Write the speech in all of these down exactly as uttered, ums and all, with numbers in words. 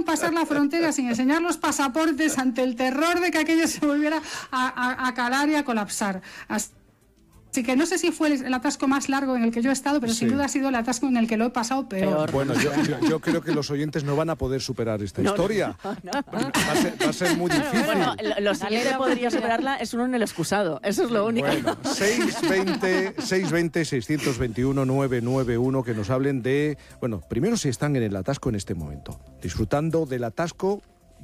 pasar la frontera sin enseñar los pasaportes ante el terror de que aquello se volviera a, a, a calar y a colapsar. Así Así que no sé si fue el atasco más largo en el que yo he estado, pero sí. sin duda ha sido el atasco en el que lo he pasado peor. Bueno, yo, yo, yo creo que los oyentes no van a poder superar esta no, historia. No, no. Va, a ser, va a ser muy difícil. Bueno, lo, lo siguiente podría superarla es uno en el excusado. Eso es lo único. Bueno, seis veinte, seiscientos veintiuno, novecientos noventa y uno, que nos hablen de... Bueno, primero si están en el atasco en este momento, disfrutando del atasco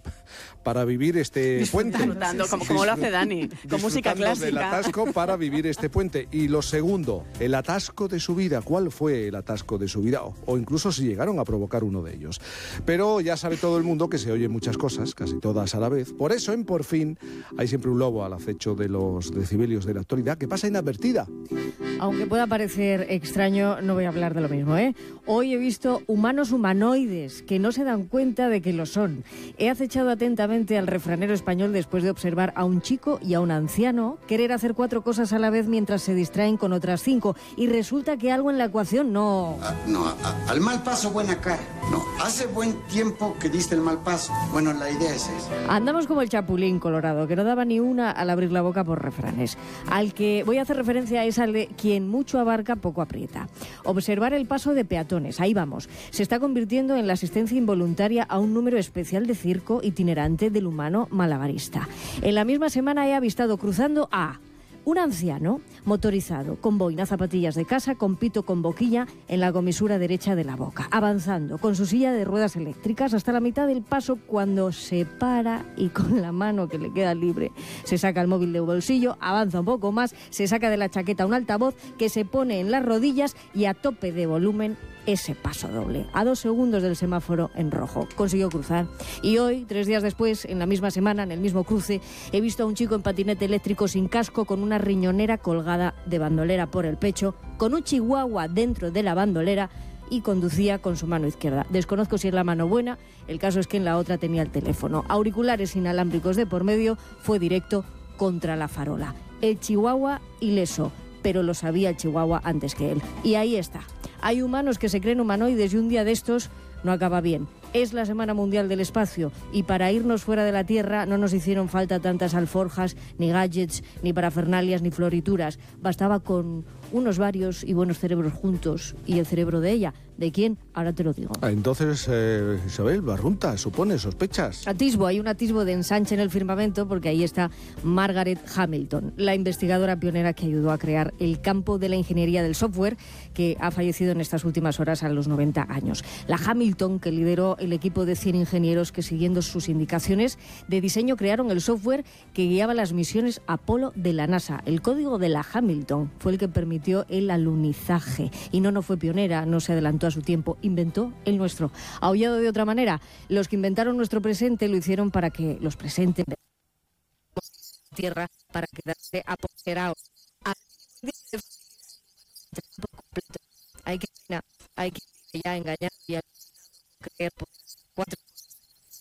para vivir este puente. Disfrutando, como, como lo hace Dani, con música clásica. Del atasco para vivir este puente. Y lo segundo, el atasco de su vida. ¿Cuál fue el atasco de su vida? O, o incluso si llegaron a provocar uno de ellos. Pero ya sabe todo el mundo que se oyen muchas cosas, casi todas a la vez. Por eso, en Por Fin, hay siempre un lobo al acecho de los decibelios de la actualidad que pasa inadvertida. Aunque pueda parecer extraño, no voy a hablar de lo mismo, ¿eh? Hoy he visto humanos humanoides que no se dan cuenta de que lo son. He acechado atentamente al refranero español después de observar a un chico y a un anciano querer hacer cuatro cosas a la vez mientras se distraen con otras cinco. Y resulta que algo en la ecuación no... Ah, no, a, al mal paso buena cara. No, hace buen tiempo que diste el mal paso. Bueno, la idea es esa. Andamos como el chapulín colorado, que no daba ni una al abrir la boca por refranes. Al que voy a hacer referencia es al de quien mucho abarca, poco aprieta. Observar el paso de peatones, ahí vamos. Se está convirtiendo en la asistencia involuntaria a un número especial de circo itinerante del humano malabarista. En la misma semana he avistado cruzando a un anciano motorizado, con boina, zapatillas de casa, con pito con boquilla en la comisura derecha de la boca, avanzando con su silla de ruedas eléctricas hasta la mitad del paso, cuando se para y con la mano que le queda libre se saca el móvil del bolsillo, avanza un poco más, se saca de la chaqueta un altavoz que se pone en las rodillas y a tope de volumen ese paso doble, a dos segundos del semáforo en rojo. Consiguió cruzar. Y hoy, tres días después, en la misma semana, en el mismo cruce, he visto a un chico en patinete eléctrico sin casco, con una riñonera colgada de bandolera por el pecho, con un chihuahua dentro de la bandolera, y conducía con su mano izquierda. Desconozco si es la mano buena, el caso es que en la otra tenía el teléfono. Auriculares inalámbricos de por medio, fue directo contra la farola. El chihuahua ileso, pero lo sabía el chihuahua antes que él. Y ahí está. Hay humanos que se creen humanoides y un día de estos no acaba bien. Es la Semana Mundial del Espacio y para irnos fuera de la Tierra no nos hicieron falta tantas alforjas, ni gadgets, ni parafernalias, ni florituras. Bastaba con unos varios y buenos cerebros juntos y el cerebro de ella. ¿De quién? Ahora te lo digo. Ah, entonces, eh, Isabel, barrunta, supone, sospechas. Atisbo, hay un atisbo de ensanche en el firmamento porque ahí está Margaret Hamilton, la investigadora pionera que ayudó a crear el campo de la ingeniería del software, que ha fallecido en estas últimas horas a los noventa años. La Hamilton, que lideró el equipo de cien ingenieros que, siguiendo sus indicaciones de diseño, crearon el software que guiaba las misiones Apolo de la NASA. El código de la Hamilton fue el que permitió el alunizaje. Y no, no fue pionera, no se adelantó a su tiempo, inventó el nuestro. Aullado de otra manera, los que inventaron nuestro presente lo hicieron para que los presentes tierra para quedarse apoderados. Hay que, hay que ya engañar y creer por